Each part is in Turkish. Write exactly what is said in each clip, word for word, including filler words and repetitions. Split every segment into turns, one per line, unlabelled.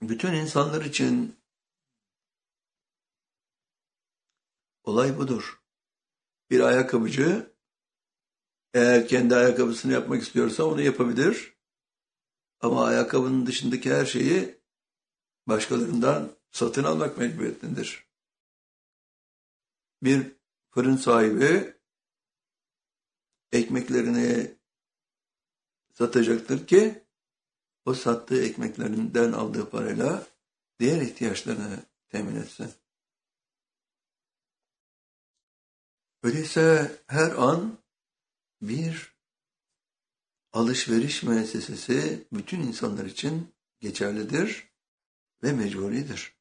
Bütün insanlar için olay budur. Bir ayakkabıcı eğer kendi ayakkabısını yapmak istiyorsa onu yapabilir. Ama ayakkabının dışındaki her şeyi başkalarından satın almak mecburiyetindedir. Bir fırın sahibi ekmeklerini satacaktır ki o sattığı ekmeklerinden aldığı parayla diğer ihtiyaçlarını temin etsin. Öyleyse her an bir alışveriş müessesesi bütün insanlar için geçerlidir ve mecburidir.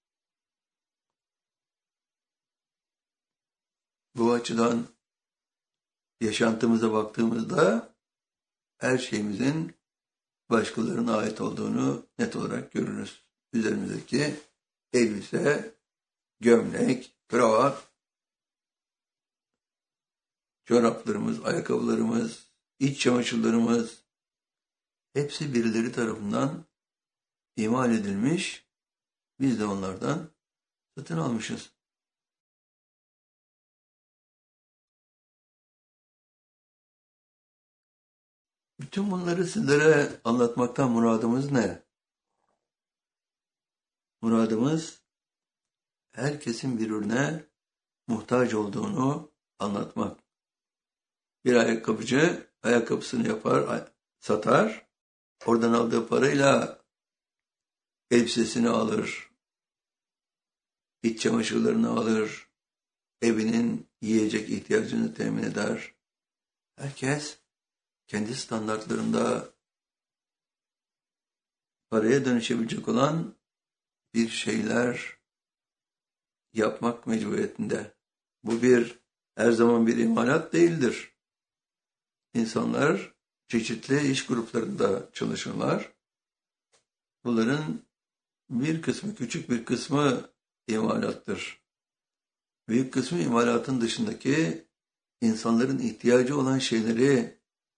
Bu açıdan yaşantımıza baktığımızda her şeyimizin başkalarına ait olduğunu net olarak görürüz. Üzerimizdeki elbise, gömlek, kravat, çoraplarımız, ayakkabılarımız, iç çamaşırlarımız hepsi birileri tarafından imal edilmiş, biz de onlardan satın almışız. Bütün bunları sizlere anlatmaktan muradımız ne? Muradımız herkesin birbirine muhtaç olduğunu anlatmak. Bir ayakkabıcı ayakkabısını yapar, satar, oradan aldığı parayla elbisesini alır, iç çamaşırlarını alır, evinin yiyecek ihtiyacını temin eder. Herkes kendi standartlarında paraya dönüşebilecek olan bir şeyler yapmak mecburiyetinde. Bu bir her zaman bir imalat değildir. İnsanlar çeşitli iş gruplarında çalışırlar. Bunların bir kısmı, küçük bir kısmı imalattır. Büyük kısmı imalatın dışındaki insanların ihtiyacı olan şeyleri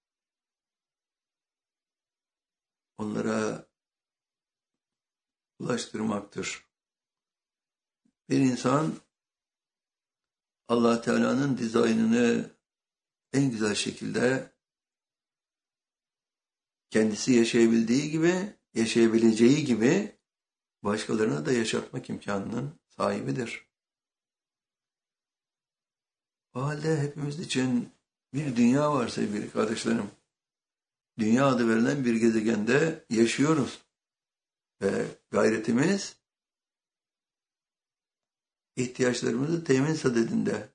onlara ulaştırmaktır. Bir insan Allah Teala'nın dizaynını en güzel şekilde kendisi yaşayabildiği gibi, yaşayabileceği gibi başkalarına da yaşatmak imkanının sahibidir. O halde hepimiz için bir dünya var sevgili kardeşlerim. Dünya adı verilen bir gezegende yaşıyoruz. Ve gayretimiz ihtiyaçlarımızı temin sadedinde.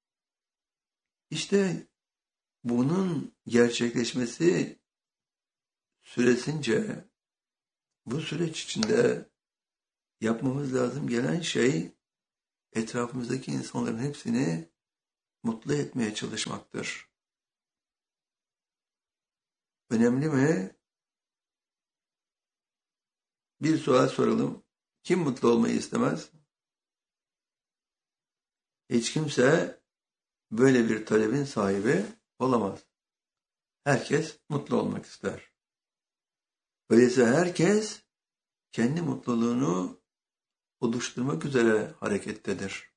İşte bunun gerçekleşmesi süresince bu süreç içinde yapmamız lazım gelen şey etrafımızdaki insanların hepsini mutlu etmeye çalışmaktır. Önemli mi? Bir sual soralım. Kim mutlu olmayı istemez? Hiç kimse böyle bir talebin sahibi olamaz. Herkes mutlu olmak ister. Öyleyse herkes kendi mutluluğunu oluşturmak üzere harekettedir.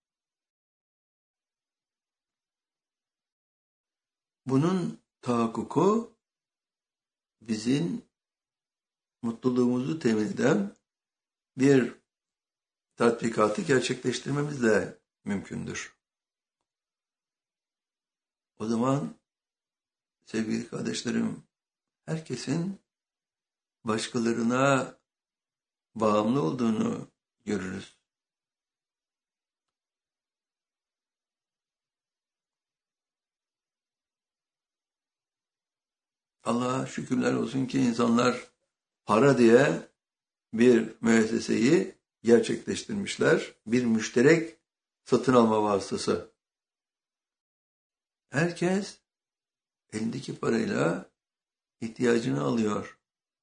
Bunun tahakkuku bizim mutluluğumuzu temin eden bir tatbikatı gerçekleştirmemizle mümkündür. O zaman sevgili kardeşlerim, herkesin başkalarına bağımlı olduğunu görürüz. Allah'a şükürler olsun ki insanlar para diye bir müesseseyi gerçekleştirmişler. Bir müşterek satın alma vasıtası. Herkes elindeki parayla ihtiyacını alıyor.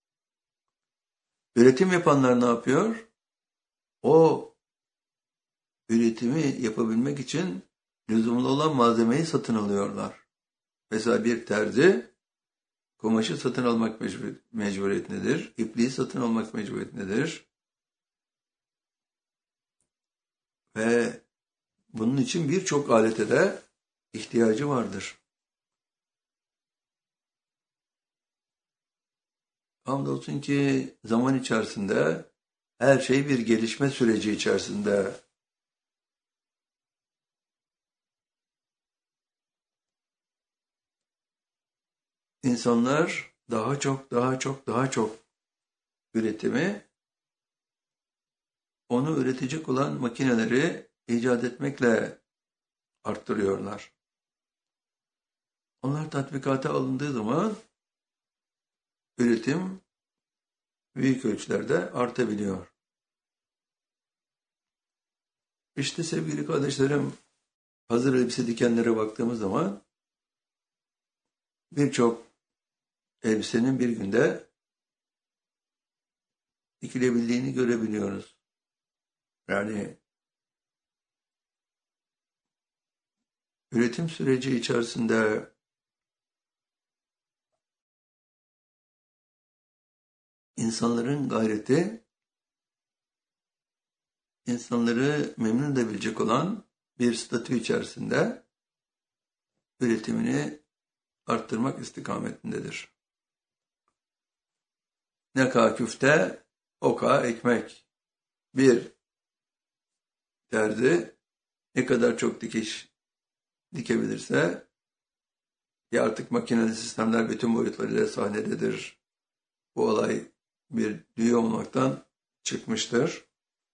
Üretim yapanlar ne yapıyor? O üretimi yapabilmek için lüzumlu olan malzemeyi satın alıyorlar. Mesela bir terzi kumaşı satın almak mecbur, mecburiyetindedir. İpliği satın almak mecburiyetindedir. Ve bunun için birçok alete de ihtiyacı vardır. Hamdolsun ki zaman içerisinde her şey bir gelişme süreci içerisinde. İnsanlar daha çok, daha çok, daha çok üretimi, onu üretecek olan makineleri icat etmekle arttırıyorlar. Onlar tatbikata alındığı zaman üretim büyük ölçülerde artabiliyor. İşte sevgili kardeşlerim, hazır elbise dikenlere baktığımız zaman birçok elbisenin bir günde dikilebildiğini görebiliyoruz. Yani üretim süreci içerisinde insanların gayreti, insanları memnun edebilecek olan bir statü içerisinde üretimini arttırmak istikametindedir. Ne ka küfte, o ka ekmek. Bir terzi ne kadar çok dikiş dikebilirse, ya artık makineli sistemler bütün boyutlarıyla sahnededir. Bu olay bir düğü olmaktan çıkmıştır.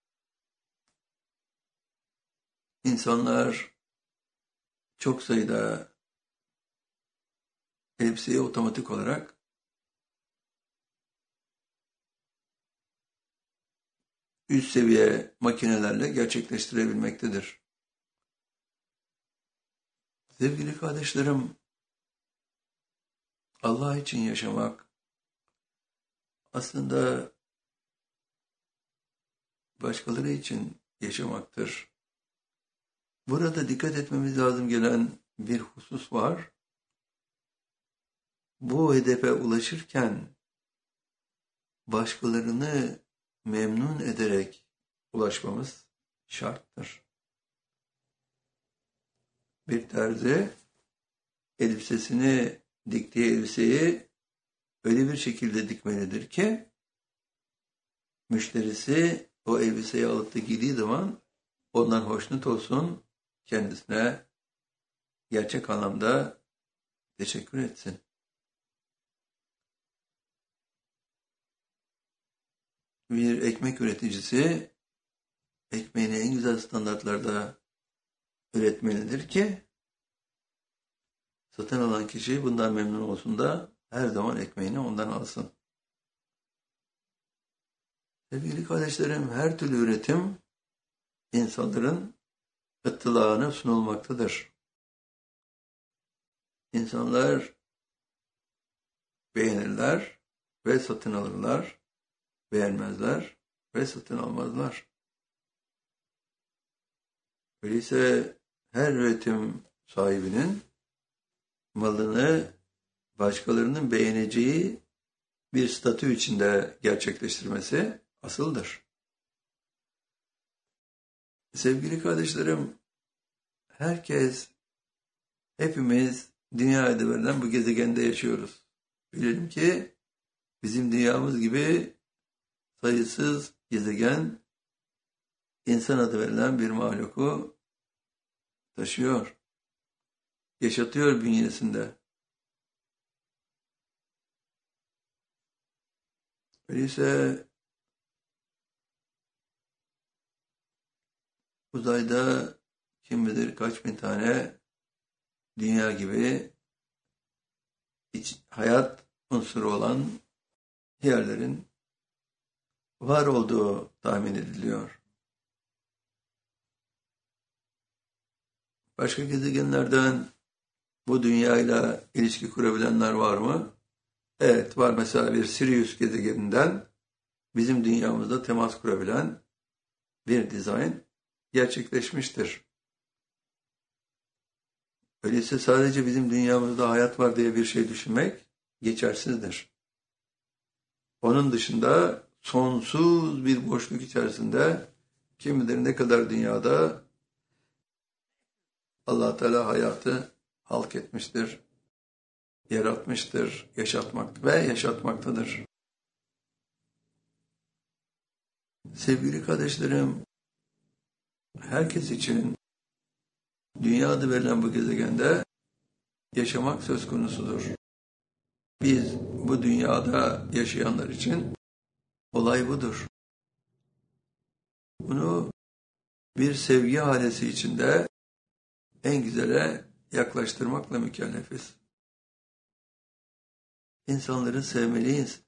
İnsanlar çok sayıda elbiseyi otomatik olarak üst seviye makinelerle gerçekleştirebilmektedir. Sevgili kardeşlerim, Allah için yaşamak aslında başkaları için yaşamaktır. Burada dikkat etmemiz lazım gelen bir husus var. Bu hedefe ulaşırken başkalarını memnun ederek ulaşmamız şarttır. Bir terzi elbisesini, diktiği elbiseyi öyle bir şekilde dikmelidir ki müşterisi o elbiseyi alıp da giydiği zaman ondan hoşnut olsun, kendisine gerçek anlamda teşekkür etsin. Bir ekmek üreticisi ekmeğini en güzel standartlarda üretmelidir ki satın alan kişi bundan memnun olsun da her zaman ekmeğini ondan alsın. Sevgili kardeşlerim, her türlü üretim insanların ıttılağına sunulmaktadır. İnsanlar beğenirler ve satın alırlar, beğenmezler ve satın almazlar. Öyleyse her üretim sahibinin malını başkalarının beğeneceği bir statü içinde gerçekleştirmesi asıldır. Sevgili kardeşlerim, herkes, hepimiz dünyada verilen bu gezegende yaşıyoruz. Bilelim ki bizim dünyamız gibi sayısız gezegen insan adı verilen bir mahluku taşıyor, yaşatıyor bünyesinde. Öyleyse uzayda kim bilir kaç bin tane dünya gibi iç, hayat unsuru olan yerlerin var olduğu tahmin ediliyor. Başka gezegenlerden bu dünyayla ilişki kurabilenler var mı? Evet, var. Mesela bir Sirius gezegeninden bizim dünyamızda temas kurabilen bir dizayn gerçekleşmiştir. Öyleyse sadece bizim dünyamızda hayat var diye bir şey düşünmek geçersizdir. Onun dışında sonsuz bir boşluk içerisinde Kim bilir ne kadar dünyada Allah Teala hayatı halk etmiştir, yaratmıştır, yaşatmak ve yaşatmaktadır. Sevgili kardeşlerim, herkes için dünya adı verilen bu gezegende yaşamak söz konusudur. Biz bu dünyada yaşayanlar için olay budur. Bunu bir sevgi halesi içinde en güzele yaklaştırmakla mükellefiz. İnsanları sevmeliyiz.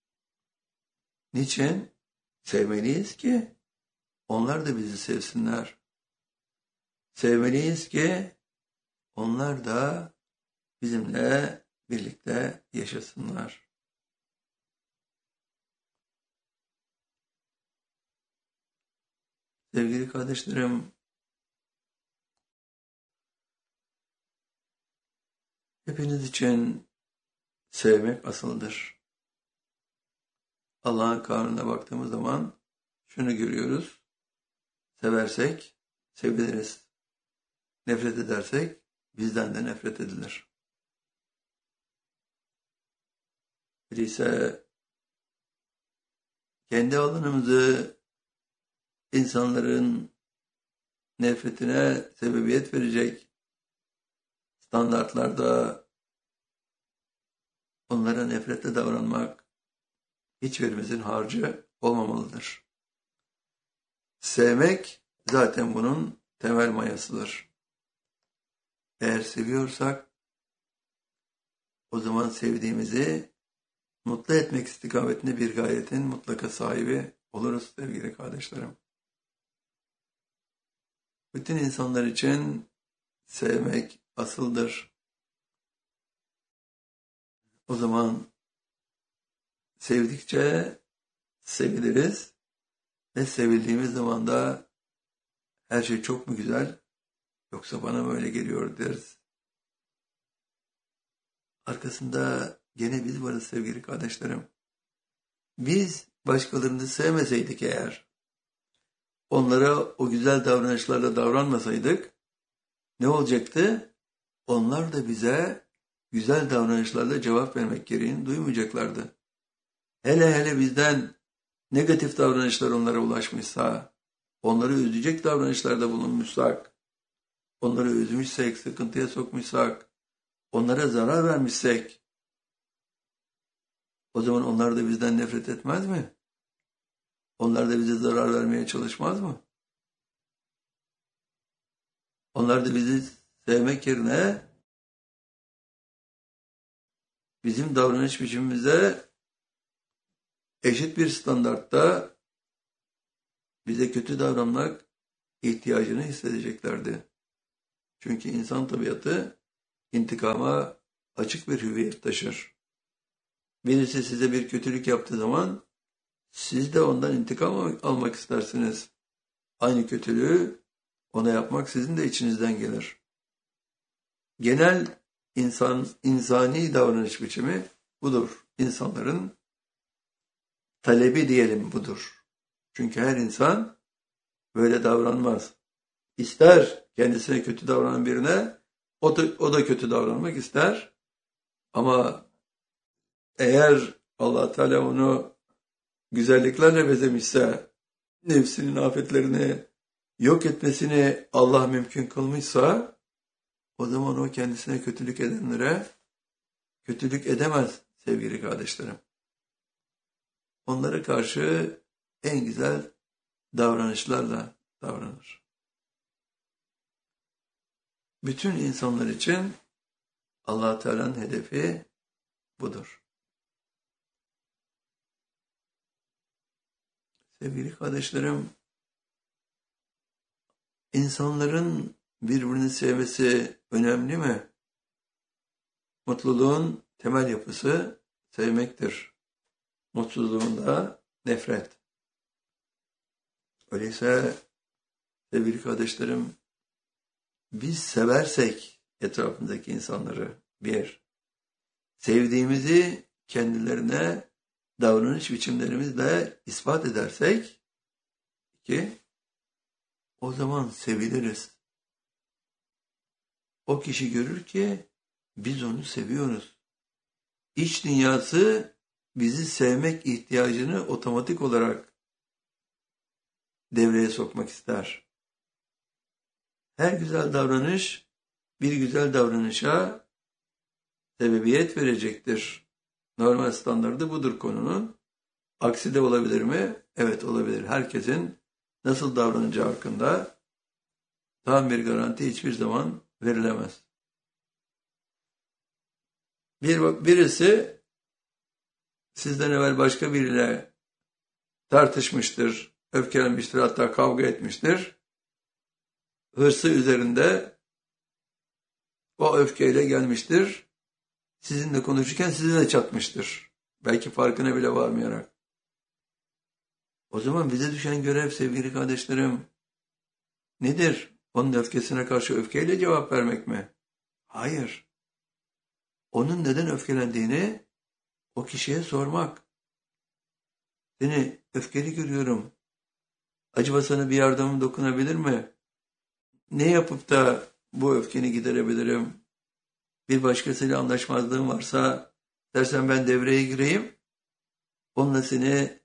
Niçin? Sevmeliyiz ki onlar da bizi sevsinler. Sevmeliyiz ki onlar da bizimle birlikte yaşasınlar. Sevgili kardeşlerim, hepiniz için sevmek asıldır. Allah'ın kanununa baktığımız zaman şunu görüyoruz. Seversek seviliriz. Nefret edersek bizden de nefret edilir. Öyleyse kendi alanımızı insanların nefretine sebebiyet verecek standartlarda onlara nefretle davranmak hiçbirimizin harcı olmamalıdır. Sevmek zaten bunun temel mayasıdır. Eğer seviyorsak o zaman sevdiğimizi mutlu etmek istikametinde bir gayretin mutlaka sahibi oluruz sevgili kardeşlerim. Bütün insanlar için sevmek asıldır. O zaman sevdikçe seviliriz ve sevildiğimiz zaman da her şey çok mu güzel yoksa bana mı öyle geliyor deriz. Arkasında gene biz varız sevgili kardeşlerim. Biz başkalarını sevmeseydik eğer, onlara o güzel davranışlarla davranmasaydık ne olacaktı? Onlar da bize güzel davranışlarla cevap vermek gereğini duymayacaklardı. Hele hele bizden negatif davranışlar onlara ulaşmışsa, onları üzecek davranışlarda bulunmuşsak, onları üzmüşsek, sıkıntıya sokmuşsak, onlara zarar vermişsek, o zaman onlar da bizden nefret etmez mi? Onlar da bize zarar vermeye çalışmaz mı? Onlar da bizi sevmek yerine bizim davranış biçimimize eşit bir standartta bize kötü davranmak ihtiyacını hissedeceklerdi. Çünkü insan tabiatı intikama açık bir hüviyet taşır. Birisi size bir kötülük yaptığı zaman siz de ondan intikam almak istersiniz. Aynı kötülüğü ona yapmak sizin de içinizden gelir. Genel insan insani davranış biçimi budur. İnsanların talebi diyelim budur. Çünkü her insan böyle davranmaz. İster kendisine kötü davranan birine o da, o da kötü davranmak ister. Ama eğer Allah Teala onu güzelliklerle bezemişse, nefsinin afetlerini yok etmesini Allah mümkün kılmışsa, o zaman o kendisine kötülük edenlere kötülük edemez sevgili kardeşlerim. Onlara karşı en güzel davranışlarla davranır. Bütün insanlar için Allah Teala'nın hedefi budur. Sevgili kardeşlerim, insanların birbirini sevmesi önemli mi? Mutluluğun temel yapısı sevmektir. Mutsuzluğun da nefret. Öyleyse sevgili kardeşlerim, biz seversek etrafındaki insanları bir, sevdiğimizi kendilerine davranış biçimlerimizle ispat edersek iki, o zaman seviliriz. O kişi görür ki biz onu seviyoruz. İç dünyası bizi sevmek ihtiyacını otomatik olarak devreye sokmak ister. Her güzel davranış bir güzel davranışa sebebiyet verecektir. Normal standardı budur konunun. Aksi de olabilir mi? Evet, olabilir. Herkesin nasıl davranacağı hakkında tam bir garanti hiçbir zaman verilemez. Bir, birisi sizden evvel başka biriyle tartışmıştır, öfkelenmiştir, hatta kavga etmiştir. Hırsı üzerinde o öfkeyle gelmiştir. Sizinle konuşurken sizi de çatmıştır. Belki farkına bile varmayarak. O zaman bize düşen görev sevgili kardeşlerim nedir? Onun öfkesine karşı öfkeyle cevap vermek mi? Hayır. Onun neden öfkelendiğini o kişiye sormak. Seni öfkeli görüyorum. Acaba sana bir yardımım dokunabilir mi? Ne yapıp da bu öfkeni giderebilirim? Bir başkasıyla anlaşmazlığın varsa dersen ben devreye gireyim. Onunla seni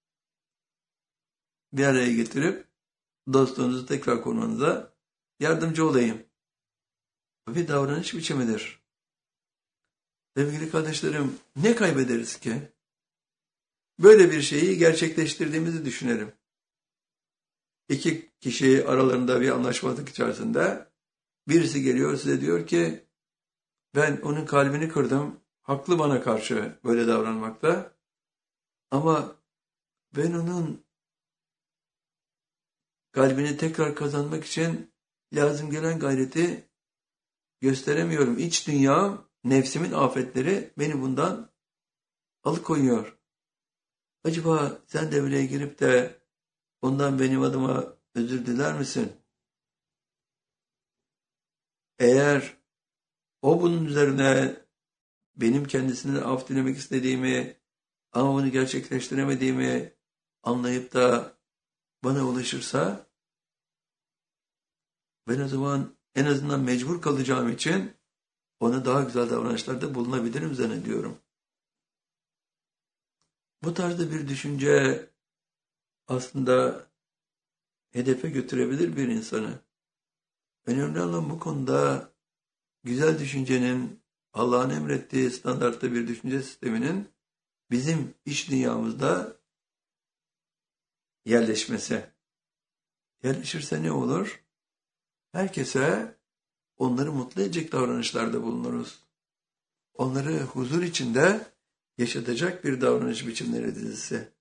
bir araya getirip dostluğunuzu tekrar kurmanıza yardımcı olayım. Bu bir davranış biçimidir. Sevgili kardeşlerim, ne kaybederiz ki? Böyle bir şeyi gerçekleştirdiğimizi düşünelim. İki kişi aralarında bir anlaşmazlık içerisinde birisi geliyor size diyor ki ben onun kalbini kırdım, haklı bana karşı böyle davranmakta ama ben onun kalbini tekrar kazanmak için lazım gelen gayreti gösteremiyorum. İç dünya, nefsimin afetleri beni bundan alıkoyuyor. Acaba sen devreye girip de ondan benim adıma özür diler misin? Eğer o bunun üzerine benim kendisinden af dilemek istediğimi ama bunu gerçekleştiremediğimi anlayıp da bana ulaşırsa ben o zaman en azından mecbur kalacağım için ona daha güzel davranışlarda bulunabilirim zannediyorum. Bu tarzda bir düşünce aslında hedefe götürebilir bir insanı. Önemli olan bu konuda güzel düşüncenin, Allah'ın emrettiği standartta bir düşünce sisteminin bizim iç dünyamızda yerleşmesi. Yerleşirse ne olur? Herkese onları mutlu edecek davranışlarda bulunuruz. Onları huzur içinde yaşatacak bir davranış biçimleri dizisi.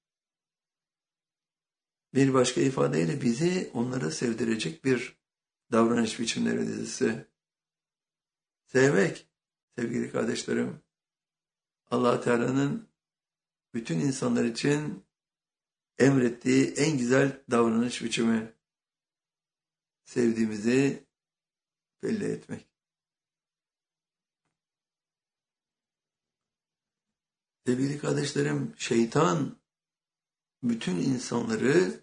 Bir başka ifadeyle bizi onlara sevdirecek bir davranış biçimleri dizisi. Sevmek, sevgili kardeşlerim, Allah Teala'nın bütün insanlar için emrettiği en güzel davranış biçimi. Sevdiğimizi belli etmek. Sevgili kardeşlerim, şeytan bütün insanları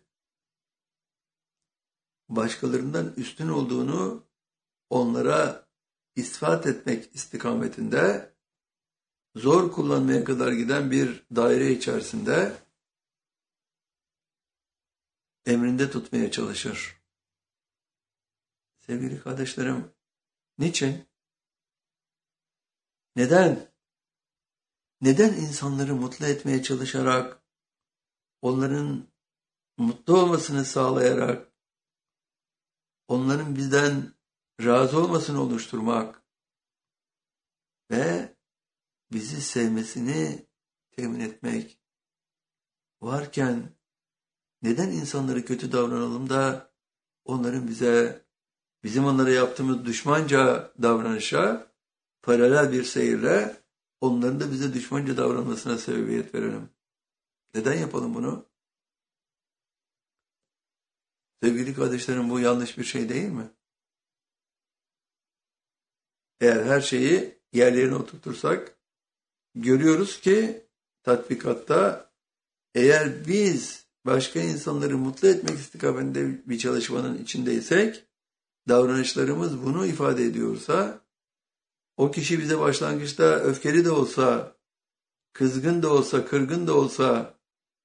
başkalarından üstün olduğunu onlara ispat etmek istikametinde zor kullanmaya kadar giden bir daire içerisinde emrinde tutmaya çalışır. Sevgili kardeşlerim, niçin? Neden? Neden insanları mutlu etmeye çalışarak, onların mutlu olmasını sağlayarak, onların bizden razı olmasını oluşturmak ve bizi sevmesini temin etmek varken neden insanlara kötü davranalım da onların bize, bizim onlara yaptığımız düşmanca davranışa paralel bir seyirle onların da bize düşmanca davranmasına sebebiyet verelim. Neden yapalım bunu? Sevgili kardeşlerim, bu yanlış bir şey değil mi? Eğer her şeyi yerlerine oturtursak görüyoruz ki tatbikatta eğer biz başka insanları mutlu etmek istikametinde bir çalışmanın içindeysek, davranışlarımız bunu ifade ediyorsa, o kişi bize başlangıçta öfkeli de olsa, kızgın da olsa, kırgın da olsa,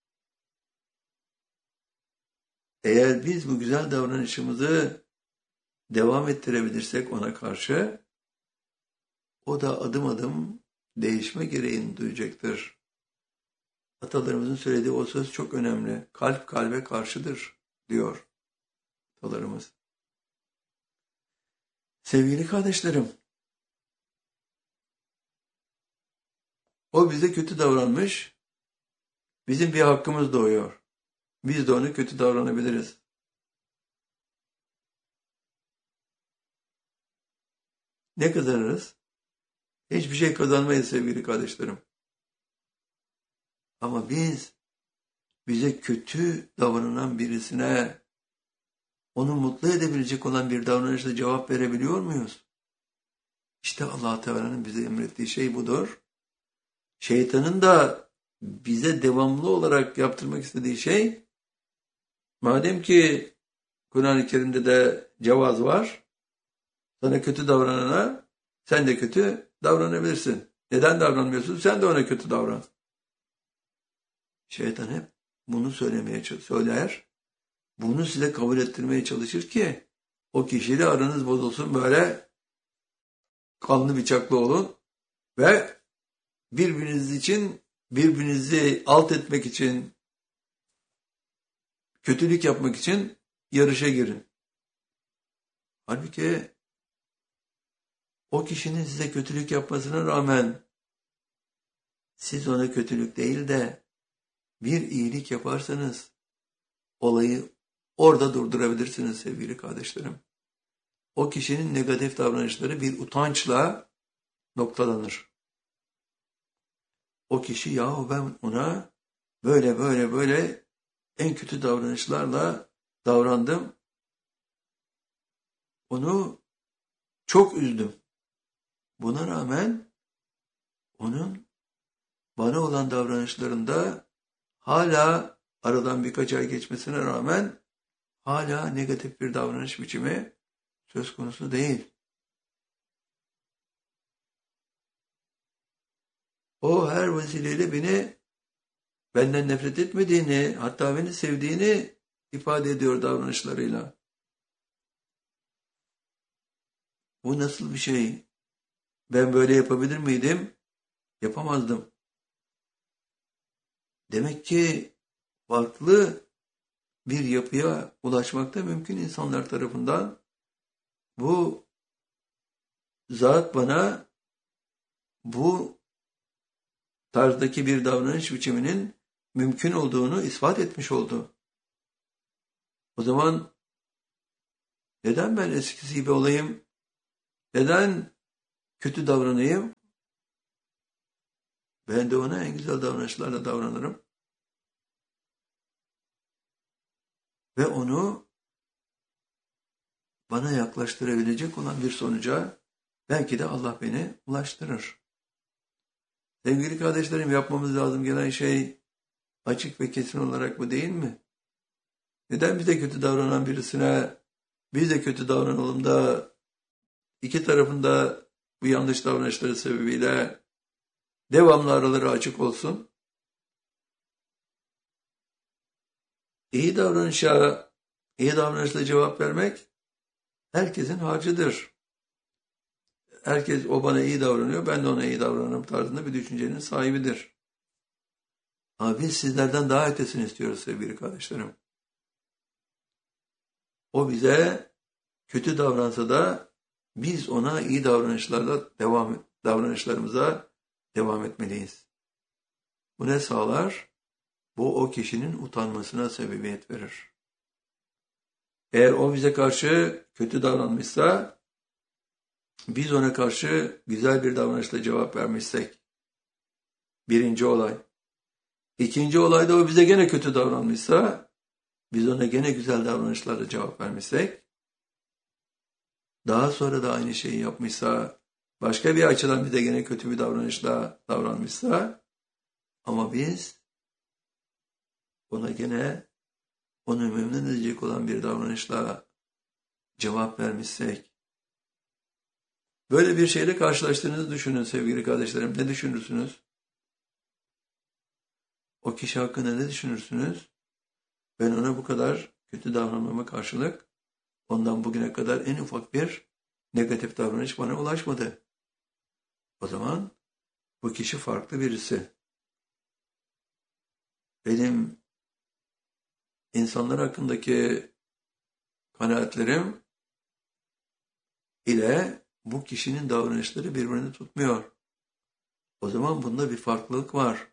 eğer biz bu güzel davranışımızı devam ettirebilirsek ona karşı, o da adım adım değişme gereğini duyacaktır. Atalarımızın söylediği o söz çok önemli. Kalp kalbe karşıdır diyor atalarımız. Sevgili kardeşlerim, o bize kötü davranmış, bizim bir hakkımız doğuyor. Biz de ona kötü davranabiliriz. Ne kazanırız? Hiçbir şey kazanmayız sevgili kardeşlerim. Ama biz bize kötü davranan birisine onu mutlu edebilecek olan bir davranışla cevap verebiliyor muyuz? İşte Allah Teala'nın bize emrettiği şey budur. Şeytanın da bize devamlı olarak yaptırmak istediği şey, madem ki Kur'an-ı Kerim'de de cevaz var, sana kötü davranana sen de kötü davranabilirsin. Neden davranmıyorsun? Sen de ona kötü davran. Şeytan hep bunu söylemeye söyler. Bunu size kabul ettirmeye çalışır ki o kişiyle aranız bozulsun, böyle kanlı bıçaklı olun ve birbiriniz için, birbirinizi alt etmek için, kötülük yapmak için yarışa girin. Halbuki o kişinin size kötülük yapmasına rağmen siz ona kötülük değil de bir iyilik yaparsanız olayı orada durdurabilirsiniz sevgili kardeşlerim. O kişinin negatif davranışları bir utançla noktalanır. O kişi, yahu ben ona böyle böyle böyle en kötü davranışlarla davrandım. Onu çok üzdüm. Buna rağmen onun bana olan davranışlarında hala aradan birkaç ay geçmesine rağmen hala negatif bir davranış biçimi söz konusu değil. O her vesileyle beni benden nefret etmediğini, hatta beni sevdiğini ifade ediyor davranışlarıyla. Bu nasıl bir şey? Ben böyle yapabilir miydim? Yapamazdım. Demek ki farklı bir yapıya ulaşmak da mümkün insanlar tarafından. Bu zat bana bu tarzdaki bir davranış biçiminin mümkün olduğunu ispat etmiş oldu. O zaman neden ben eskisi gibi olayım? Neden kötü davranayım? Ben de ona en güzel davranışlarla davranırım. Ve onu bana yaklaştırabilecek olan bir sonuca belki de Allah beni ulaştırır. Sevgili kardeşlerim, yapmamız lazım gelen şey açık ve kesin olarak bu değil mi? Neden bize kötü davranan birisine biz de kötü davranalım da iki tarafında bu yanlış davranışları sebebiyle devamlı araları açık olsun? İyi davranışa, iyi davranışla cevap vermek herkesin harcıdır. Herkes o bana iyi davranıyor, ben de ona iyi davranırım tarzında bir düşüncenin sahibidir. Ama biz sizlerden daha ötesini istiyoruz sevgili kardeşlerim. O bize kötü davransa da biz ona iyi davranışlarla devam davranışlarımıza devam etmeliyiz. Bu ne sağlar? Bu o kişinin utanmasına sebebiyet verir. Eğer o bize karşı kötü davranmışsa, biz ona karşı güzel bir davranışla cevap vermişsek, birinci olay. İkinci olayda o bize gene kötü davranmışsa, biz ona gene güzel davranışlarla cevap vermişsek, daha sonra da aynı şeyi yapmışsa, başka bir açıdan bize gene kötü bir davranışla davranmışsa, ama biz ona gene onu memnun edecek olan bir davranışla cevap vermişsek, böyle bir şeyle karşılaştığınızı düşünün sevgili kardeşlerim. Ne düşünürsünüz? O kişi hakkında ne düşünürsünüz? Ben ona bu kadar kötü davranmama karşılık ondan bugüne kadar en ufak bir negatif davranış bana ulaşmadı. O zaman bu kişi farklı birisi. Benim insanlar hakkındaki kanaatlerim ile bu kişinin davranışları birbirini tutmuyor. O zaman bunda bir farklılık var.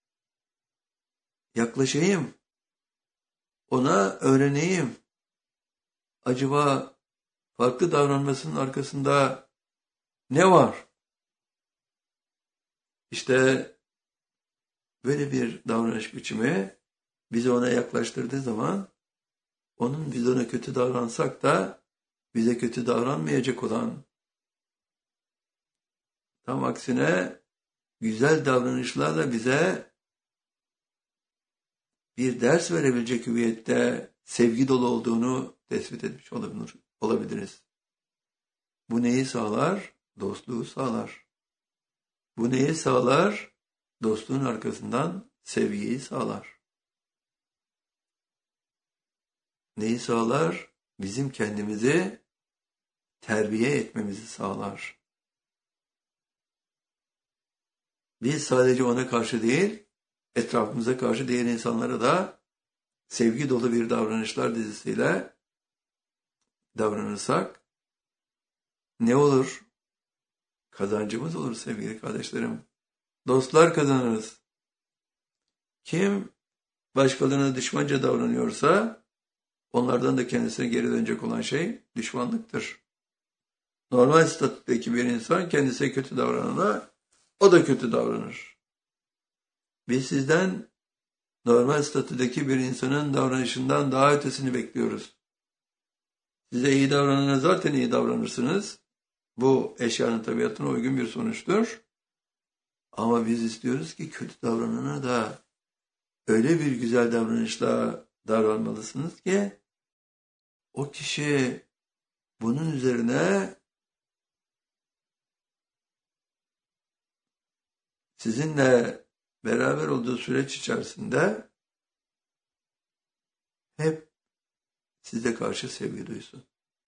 Yaklaşayım. Ona öğreneyim. Acaba farklı davranmasının arkasında ne var? İşte böyle bir davranış biçimi bizi ona yaklaştırdığı zaman onun biz ona kötü davransak da bize kötü davranmayacak olan, tam aksine güzel davranışlarla bize bir ders verebilecek hüviyette sevgi dolu olduğunu tespit etmiş olabiliriz. Bu neyi sağlar? Dostluğu sağlar. Bu neyi sağlar? Dostluğun arkasından sevgiyi sağlar. Neyi sağlar? Bizim kendimizi terbiye etmemizi sağlar. Biz sadece ona karşı değil, etrafımıza karşı diğer insanlara da sevgi dolu bir davranışlar dizisiyle davranırsak ne olur? Kazancımız olur sevgili kardeşlerim. Dostlar kazanırız. Kim başkalarına düşmanca davranıyorsa onlardan da kendisine geri dönecek olan şey düşmanlıktır. Normal statüdeki bir insan kendisine kötü davranana o da kötü davranır. Biz sizden normal statüdeki bir insanın davranışından daha ötesini bekliyoruz. Size iyi davranana zaten iyi davranırsınız. Bu eşyanın tabiatına uygun bir sonuçtur. Ama biz istiyoruz ki kötü davranana da öyle bir güzel davranışla davranmalısınız ki o kişi bunun üzerine sizinle beraber olduğu süreç içerisinde hep size karşı sevgi duysun.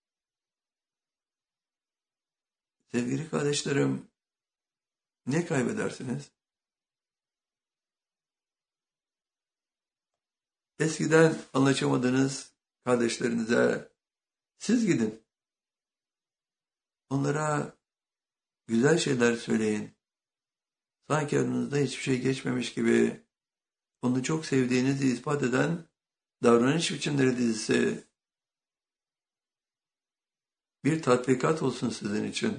Sevgili kardeşlerim, ne kaybedersiniz? Eskiden anlaşamadığınız kardeşlerinize siz gidin. Onlara güzel şeyler söyleyin. Sanki aranızda hiçbir şey geçmemiş gibi onu çok sevdiğinizi ispat eden davranış biçimleri dizisi bir tatbikat olsun sizin için.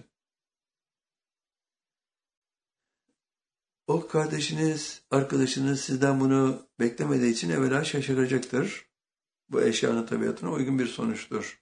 O kardeşiniz, arkadaşınız sizden bunu beklemediği için evvela şaşıracaktır. Bu eşyanın tabiatına uygun bir sonuçtur.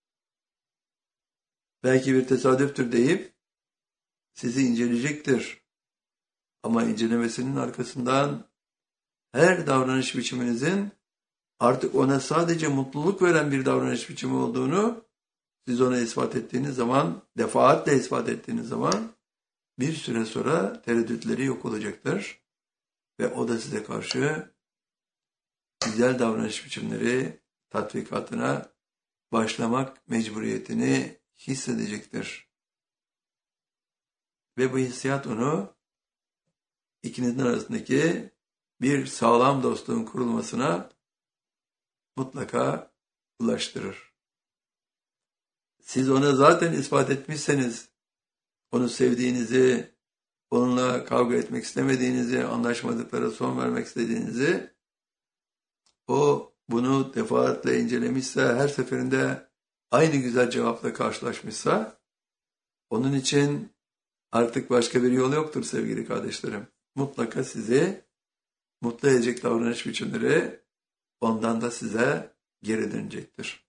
Belki bir tesadüftür deyip sizi inceleyecektir. Ama incelemesinin arkasından her davranış biçiminizin artık ona sadece mutluluk veren bir davranış biçimi olduğunu siz ona ispat ettiğiniz zaman, defaatle ispat ettiğiniz zaman bir süre sonra tereddütleri yok olacaktır. Ve o da size karşı güzel davranış biçimleri tatbikatına başlamak mecburiyetini hissedecektir. Ve bu hissiyat onu ikinizin arasındaki bir sağlam dostluğun kurulmasına mutlaka ulaştırır. Siz ona zaten ispat etmişseniz, onu sevdiğinizi, onunla kavga etmek istemediğinizi, anlaşmadıklara son vermek istediğinizi, o bunu defaatle incelemişse, her seferinde aynı güzel cevapla karşılaşmışsa, onun için artık başka bir yol yoktur sevgili kardeşlerim. Mutlaka sizi mutlu edecek davranış biçimleri ondan da size geri dönecektir.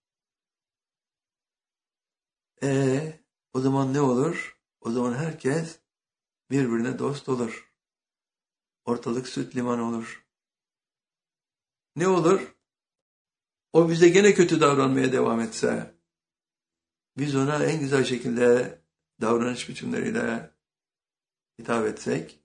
E o zaman ne olur? O zaman herkes birbirine dost olur. Ortalık süt liman olur. Ne olur? o bize gene kötü davranmaya devam etse, biz ona en güzel şekilde davranış biçimleriyle hitap etsek,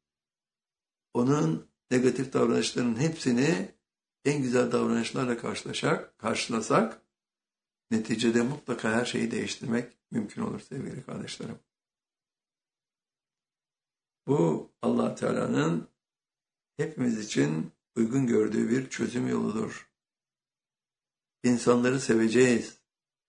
onun negatif davranışlarının hepsini en güzel davranışlarla karşılaşak, karşılasak, neticede mutlaka her şeyi değiştirmek mümkün olur sevgili kardeşlerim. Bu Allah Teala'nın hepimiz için uygun gördüğü bir çözüm yoludur. İnsanları seveceğiz.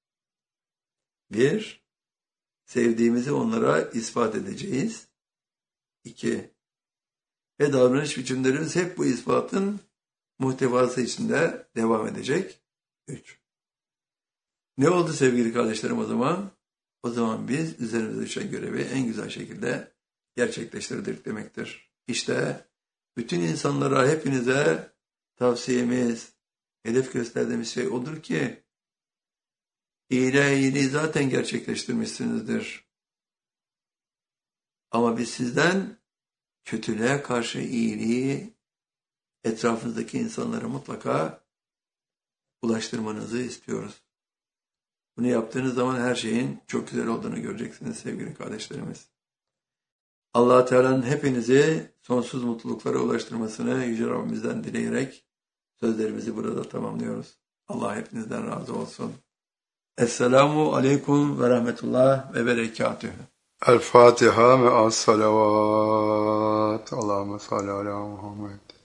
Bir, sevdiğimizi onlara ispat edeceğiz. İki, ve davranış biçimlerimiz hep bu ispatın muhtevası içinde devam edecek. Üç. Ne oldu sevgili kardeşlerim o zaman? O zaman biz üzerimize düşen görevi en güzel şekilde gerçekleştirdik demektir. İşte bütün insanlara, hepinize tavsiyemiz, hedef gösterdiğimiz şey odur ki, iyiliği iyiliği zaten gerçekleştirmişsinizdir. Ama biz sizden kötülüğe karşı iyiliği etrafınızdaki insanlara mutlaka ulaştırmanızı istiyoruz. Bunu yaptığınız zaman her şeyin çok güzel olduğunu göreceksiniz sevgili kardeşlerimiz. Allah Teala'nın hepinizi sonsuz mutluluklara ulaştırmasını Yüce Rabbimizden dileyerek sözlerimizi burada tamamlıyoruz. Allah hepinizden razı olsun. Esselamu aleyküm ve rahmetullah ve berekatühü.
El Fatiha ve as salavat. Allahümme salli ala Muhammed.